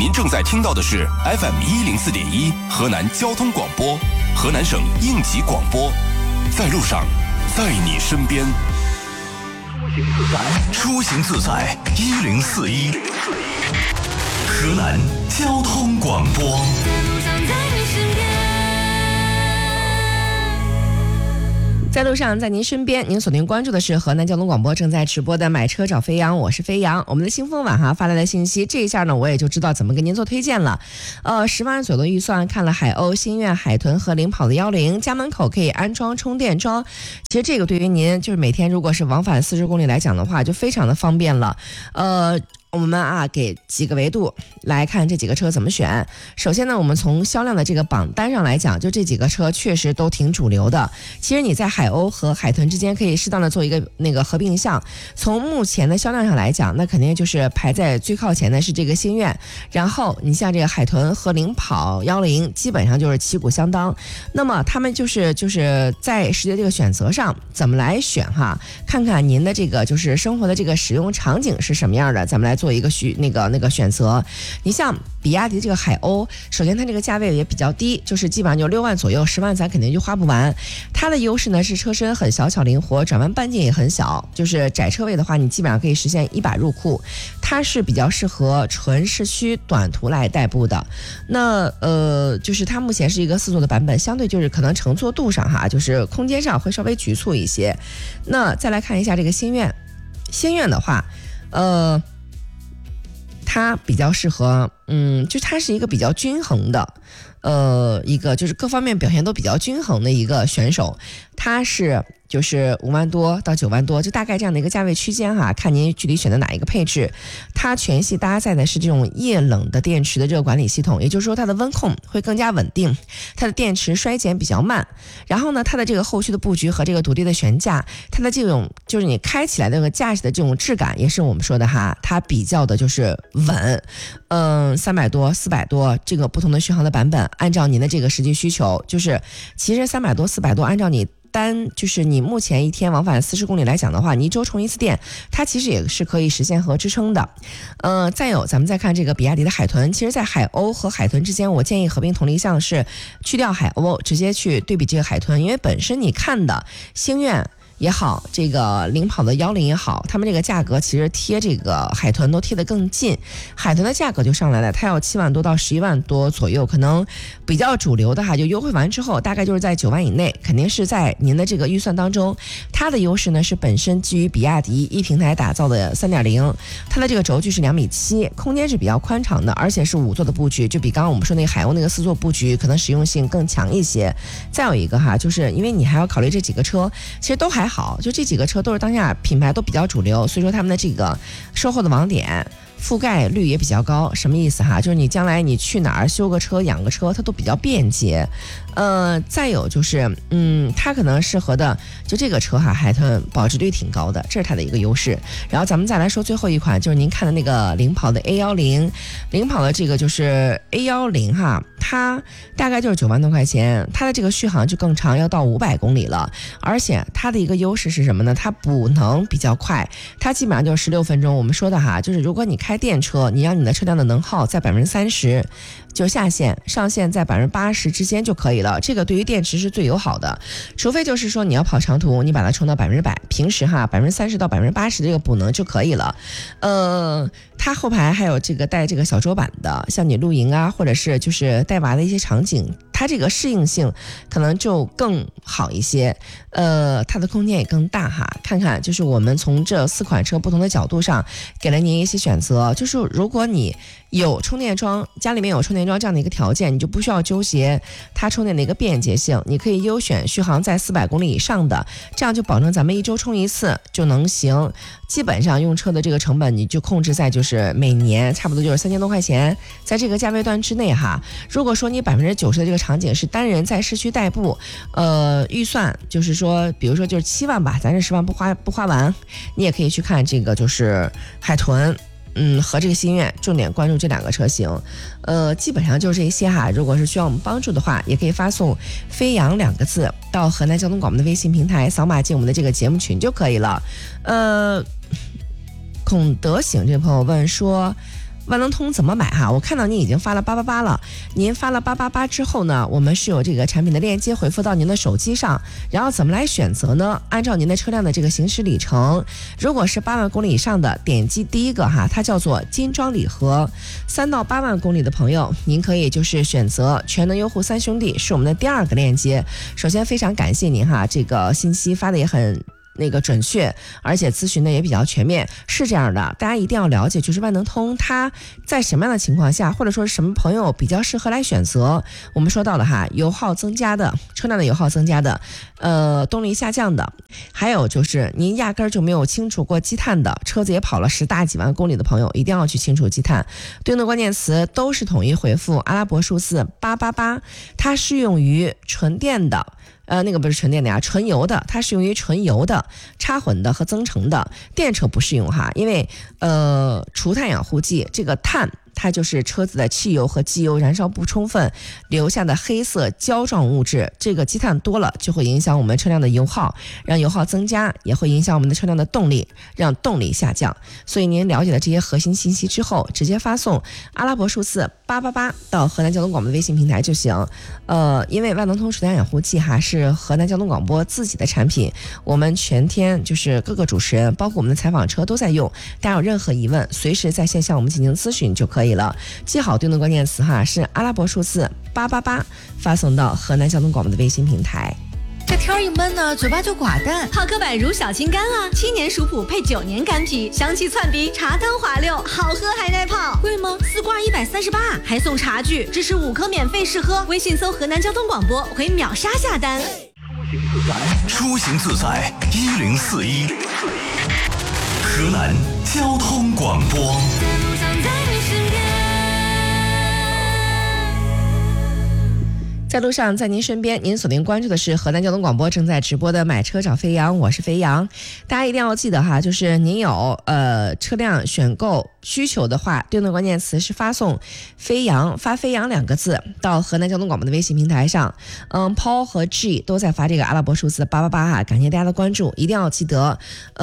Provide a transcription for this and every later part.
您正在听到的是 FM104.1河南交通广播，河南省应急广播，在路上，在你身边。出行自在1041，河南交通广播。 在路上，在您身边，您锁定关注的是河南交通广播正在直播的买车找飞扬，我是飞扬。我们的新风晚发来的信息，这一下呢，我也就知道怎么给您做推荐了。10万左右的预算，看了海鸥、星越、海豚和领跑的10，家门口可以安装充电桩。其实这个对于您就是每天如果是往返40公里来讲的话，就非常的方便了。我们给几个维度来看这几个车怎么选。首先呢，我们从销量的这个榜单上来讲，就这几个车确实都挺主流的。其实你在海鸥和海豚之间可以适当的做一个那个合并项。从目前的销量上来讲，那肯定就是排在最靠前的是这个星越，然后你像这个海豚和领跑10，基本上就是旗鼓相当。那么他们就是在实际的这个选择上怎么来选看看您的这个就是生活的这个使用场景是什么样的，咱们来做一个那个选择。你像比亚迪这个海鸥，首先它这个价位也比较低，就是基本上就6万左右，10万咱肯定就花不完。它的优势呢是车身很小巧灵活，转弯半径也很小，就是窄车位的话，你基本上可以实现一把入库。它是比较适合纯市区短途来代步的。那就是它目前是一个4座的版本，相对就是可能乘坐度上就是空间上会稍微局促一些。那再来看一下这个星越的话，它比较适合，就它是一个比较均衡的，一个就是各方面表现都比较均衡的一个选手。它是就是5万多到9万多，就大概这样的一个价位区间看您具体选择哪一个配置。它全系搭载的是这种液冷的电池的这个管理系统，也就是说它的温控会更加稳定，它的电池衰减比较慢。然后呢，它的这个后续的布局和这个独立的悬架，它的这种就是你开起来的这个驾驶的这种质感，也是我们说的它比较的就是稳。300多、400多这个不同的续航的版本，按照您的这个实际需求，就是其实300多、400多，按照你就是你目前一天往返40公里来讲的话，你一周充一次电，它其实也是可以实现和支撑的。再有咱们再看这个比亚迪的海豚，其实在海鸥和海豚之间，我建议合并同类项是去掉海鸥，直接去对比这个海豚，因为本身你看的星越也好，这个领跑的10也好，他们这个价格其实贴这个海豚都贴得更近，海豚的价格就上来了，它要7万多到11万多左右，可能比较主流的就优惠完之后大概就是在9万以内，肯定是在您的这个预算当中。它的优势呢是本身基于比亚迪一平台打造的 3.0， 它的这个轴距是2.7米，空间是比较宽敞的，而且是5座的布局，就比刚刚我们说那个海鸥那个4座布局可能实用性更强一些。再有一个就是因为你还要考虑这几个车其实都还好，就这几个车都是当下品牌都比较主流，所以说他们的这个售后的网点覆盖率也比较高。什么意思就是你将来你去哪儿修个车养个车它都比较便捷。再有就是它可能适合的就这个车海豚保值率挺高的，这是它的一个优势。然后咱们再来说最后一款，就是您看的那个领跑的 A10， 领跑的这个就是 A10它大概就是9万多块钱，它的这个续航就更长，要到500公里了。而且它的一个优势是什么呢？它补能比较快，它基本上就是16分钟。我们说的就是如果你开电车，你让你的车辆的能耗在30%，就下限上限在80%之间就可以了，这个对于电池是最友好的。除非就是说你要跑长途，你把它充到100%，平时30%到80%的这个补能就可以了。它后排还有这个带这个小桌板的，像你露营或者是就是带娃的一些场景，它这个适应性可能就更好一些。它的空间也更大看看就是我们从这4款车不同的角度上给了您一些选择，就是如果你有充电桩，家里面有充电桩这样的一个条件，你就不需要纠结它充电的一个便捷性，你可以优选续航在400公里以上的，这样就保证咱们一周充一次就能行。基本上用车的这个成本你就控制在就是每年差不多就是3000多块钱，在这个价位段之内如果说你90%的这个场景是单人在市区代步，预算就是说比如说就是7万吧，咱这10万不花完，你也可以去看这个就是海豚和这个星越，重点关注这2个车型。基本上就是这些如果是需要我们帮助的话，也可以发送飞扬2个字到河南交通广播的微信平台，扫码进我们的这个节目群就可以了。孔德醒这位朋友问说万能通怎么买哈？我看到您已经发了888了，您发了888之后呢，我们是有这个产品的链接回复到您的手机上，然后怎么来选择呢？按照您的车辆的这个行驶里程，如果是8万公里以上的，点击第一个哈，它叫做金装礼盒；3到8万公里的朋友，您可以就是选择全能优护3兄弟，是我们的第2个链接。首先非常感谢您哈，这个信息发的也很准确，而且咨询的也比较全面。是这样的，大家一定要了解，就是万能通它在什么样的情况下，或者说什么朋友比较适合来选择。我们说到了哈，油耗增加的，车辆的油耗增加的，动力下降的，还有就是您压根儿就没有清除过积碳的，车子也跑了10大几万公里的朋友，一定要去清除积碳。对应的关键词都是统一回复阿拉伯数字888，它适用于纯电的。那个不是纯电的呀，纯油的，它适用于纯油的、插混的和增程的，电车不适用哈，因为除碳养护剂这个碳。它就是车子的汽油和机油燃烧不充分留下的黑色胶状物质，这个积碳多了就会影响我们车辆的油耗，让油耗增加，也会影响我们的车辆的动力，让动力下降。所以您了解了这些核心信息之后，直接发送阿拉伯数字888到河南交通广播的微信平台就行。因为万能通除碳养护剂哈是河南交通广播自己的产品，我们全天就是各个主持人，包括我们的采访车都在用，大家有任何疑问，随时在线向我们进行咨询就可以了。记好对应的关键词哈，是阿拉伯数字888，发送到河南交通广播的微信平台。 这天一闷呢，嘴巴就寡淡。 好客百如小青柑啊，7年熟普配9年干皮，香气窜鼻，茶汤滑溜，好喝还耐泡。 贵吗？4罐138， 还送茶具，支持5颗免费试喝。微信搜河南交通广播，回秒杀下单。 出行自在1041，河南交通广播。 在路上，在您身边，您锁定关注的是河南交通广播正在直播的买车找飞扬，我是飞扬。大家一定要记得哈，就是您有车辆选购需求的话，对应的关键词是发送飞扬，发飞扬2个字到河南交通广播的微信平台上。Paul 和 G 都在发这个阿拉伯数字888哈，感谢大家的关注，一定要记得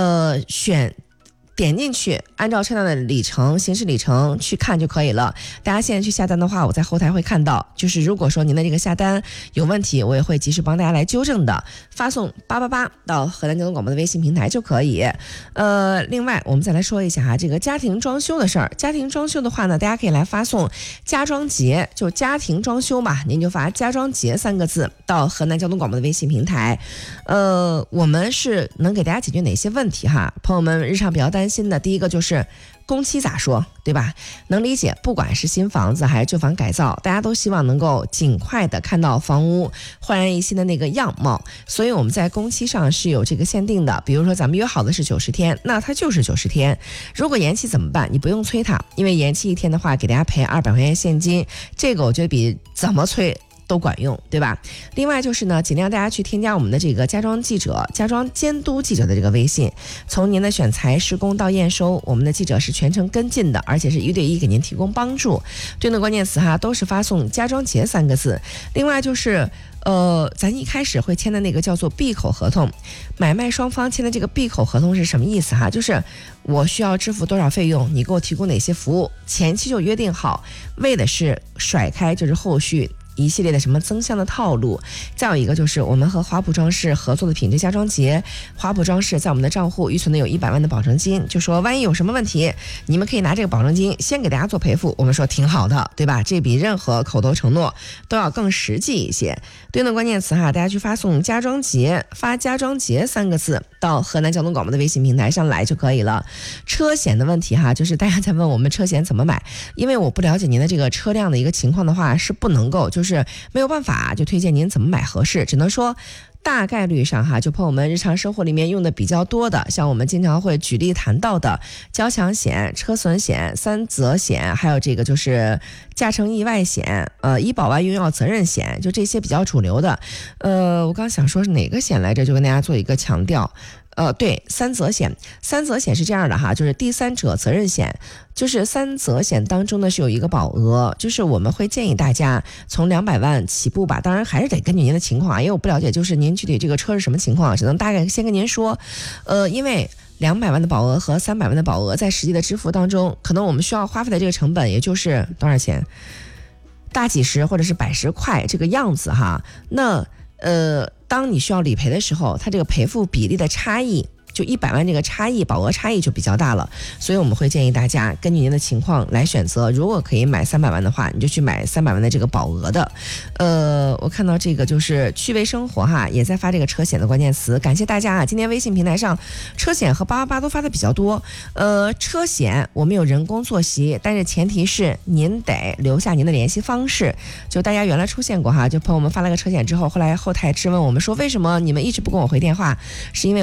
点进去，按照车辆的里程、行驶里程去看就可以了。大家现在去下单的话，我在后台会看到，就是如果说您的这个下单有问题，我也会及时帮大家来纠正的。发送888到河南交通广播的微信平台就可以。另外我们再来说一下哈，这个家庭装修的事儿。家庭装修的话呢，大家可以来发送家装节，就家庭装修嘛，您就发家装节3个字到河南交通广播的微信平台。我们是能给大家解决哪些问题哈？朋友们日常比较担心的第一个就是工期咋说，对吧？能理解，不管是新房子还是旧房改造，大家都希望能够尽快的看到房屋焕然一新的那个样貌，所以我们在工期上是有这个限定的。比如说咱们约好的是90天，那它就是90天。如果延期怎么办？你不用催它，因为延期1天的话，给大家赔200块钱现金，这个我觉得比怎么催都管用，对吧？另外就是呢，尽量大家去添加我们的这个家装记者、家装监督记者的这个微信，从您的选材、施工到验收，我们的记者是全程跟进的，而且是1对1给您提供帮助。对应的关键词哈，都是发送家装节3个字。另外就是咱一开始会签的那个叫做闭口合同，买卖双方签的这个闭口合同是什么意思哈？就是我需要支付多少费用，你给我提供哪些服务，前期就约定好，为的是甩开就是后续一系列的什么增项的套路。再有一个就是我们和华普装饰合作的品质家装节，华普装饰在我们的账户预存的有100万的保证金，就说万一有什么问题，你们可以拿这个保证金先给大家做赔付。我们说挺好的，对吧？这比任何口头承诺都要更实际一些。对应的关键词哈，大家去发送家装节，发家装节3个字到河南交通广播的微信平台上来就可以了。车险的问题哈，就是大家在问我们车险怎么买，因为我不了解您的这个车辆的一个情况的话，是不能够就是没有办法就推荐您怎么买合适，只能说大概率上哈，就朋友们日常生活里面用的比较多的，像我们经常会举例谈到的交强险、车损险、3责险，还有这个就是驾乘意外险、医保外用药责任险，就这些比较主流的。我刚想说是哪个险来着，就跟大家做一个强调。对，3责险，3责险是这样的哈，就是第三者责任险，就是3责险当中呢是有一个保额，就是我们会建议大家从200万起步吧，当然还是得根据您的情况啊，因为我不了解就是您具体这个车是什么情况，只能大概先跟您说，因为 200万的保额和300万的保额在实际的支付当中，可能我们需要花费的这个成本也就是多少钱？大几十或者是百十块这个样子哈。那当你需要理赔的时候，它这个赔付比例的差异，就100万这个差异，保额差异就比较大了，所以我们会建议大家根据您的情况来选择。如果可以买300万的话，你就去买300万的这个保额的。我看到这个就是趣味生活哈，也在发这个车险的关键词，感谢大家啊！今天微信平台上车险和888都发的比较多。车险我们有人工坐席，但是前提是您得留下您的联系方式。就大家原来出现过哈，就朋友们发了个车险之后，后来后台质问我们说，为什么你们一直不跟我回电话？是因为